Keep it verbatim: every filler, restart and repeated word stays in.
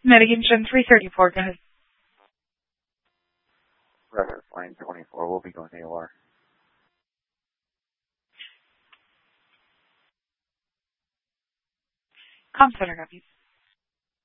Medication three thirty-four, go ahead. Reference line twenty-four, we'll be going A O R. Com center, copy.